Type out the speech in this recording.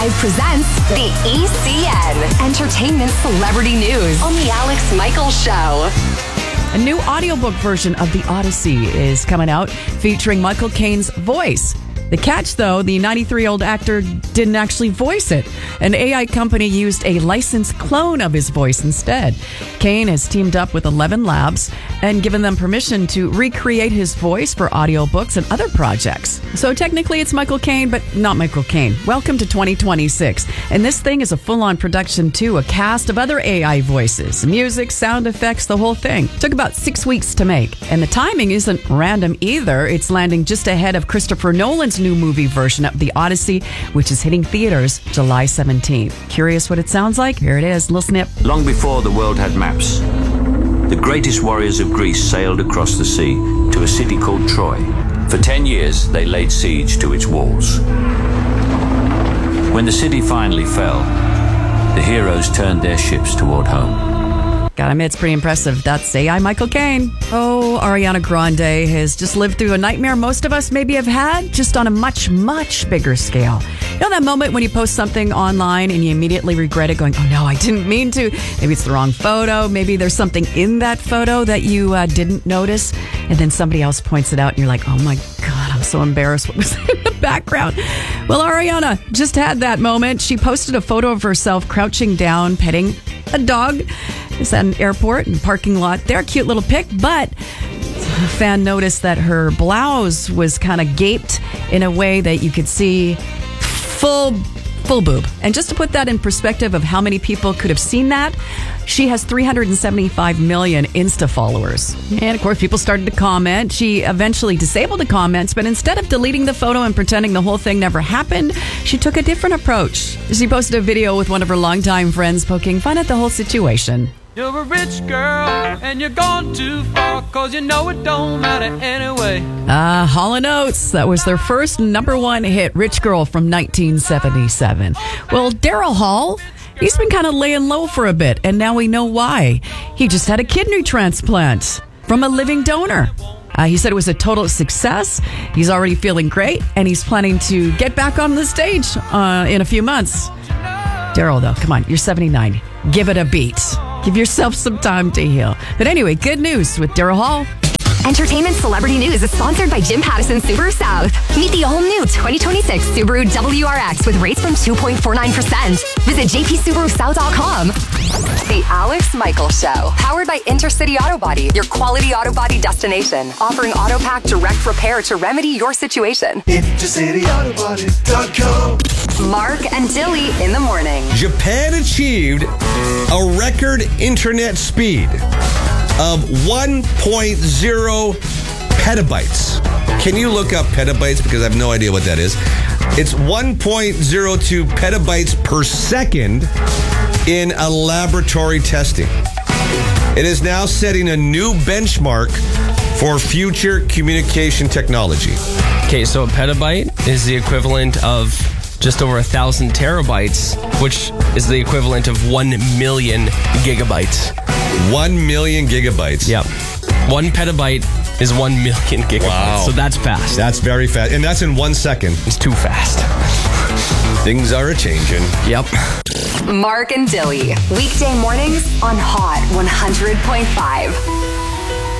presents the ECN, Entertainment Celebrity News on the Alex Michaels Show. A new audiobook version of The Odyssey is coming out featuring Michael Caine's voice. The catch, though, the 93-year-old actor didn't actually voice it. An AI company used a licensed clone of his voice instead. Caine has teamed up with 11 labs and given them permission to recreate his voice for audiobooks and other projects. So technically it's Michael Caine, but not Michael Caine. Welcome to 2026. And this thing is a full-on production, too. A cast of other AI voices, music, sound effects, the whole thing. Took about 6 weeks to make. And the timing isn't random either. It's landing just ahead of Christopher Nolan's new movie version of The Odyssey, which is hitting theaters July 17th. Curious what it sounds like? Here it is. Listen up. Long before the world had maps, the greatest warriors of Greece sailed across the sea to a city called Troy. For 10 years, they laid siege to its walls. When the city finally fell, the heroes turned their ships toward home. Gotta admit, it's pretty impressive. That's AI Michael Caine. Oh, Ariana Grande has just lived through a nightmare most of us maybe have had, just on a much, much bigger scale. You know that moment when you post something online and you immediately regret it, going, oh no, I didn't mean to. Maybe it's the wrong photo. Maybe there's something in that photo that you didn't notice. And then somebody else points it out and you're like, oh my God, I'm so embarrassed. What was in the background? Well, Ariana just had that moment. She posted a photo of herself crouching down, petting a dog. It's at an airport and parking lot there. Cute little pic, but a fan noticed that her blouse was kind of gaped in a way that you could see full boob. And just to put that in perspective of how many people could have seen that, she has 375 million Insta followers. And of course, people started to comment. She eventually disabled the comments, but instead of deleting the photo and pretending the whole thing never happened, she took a different approach. She posted a video with one of her longtime friends poking fun at the whole situation. You're a rich girl, and you're gone too far, 'cause you know it don't matter anyway. Hall & Oates. That was their first #1 hit, Rich Girl, from 1977. Well, Daryl Hall, he's been kind of laying low for a bit, and now we know why. He just had a kidney transplant from a living donor. He said it was a total success. He's already feeling great, and he's planning to get back on the stage in a few months. Daryl, though, come on, you're 79. Give it a beat. Give yourself some time to heal. But anyway, good news with Daryl Hall. Entertainment Celebrity News is sponsored by Jim Pattison Subaru South. Meet the all-new 2026 Subaru WRX with rates from 2.49%. Visit jpsubarusouth.com. The Alex Michaels Show. Powered by Intercity Auto Body, your quality auto body destination. Offering AutoPack direct repair to remedy your situation. IntercityAutoBody.com. Mark and Dilly in the morning. Japan achieved a record internet speed of 1.0 petabytes. Can you look up petabytes? Because I have no idea what that is. It's 1.02 petabytes per second in a laboratory testing. It is now setting a new benchmark for future communication technology. Okay, so a petabyte is the equivalent of just over 1,000 terabytes, which is the equivalent of 1 million gigabytes. 1 million gigabytes. Yep. 1 petabyte is 1 million gigabytes. Wow. So that's fast. That's very fast. And that's in 1 second. It's too fast. Things are a-changing. Yep. Mark and Dilly. Weekday mornings on Hot 100.5.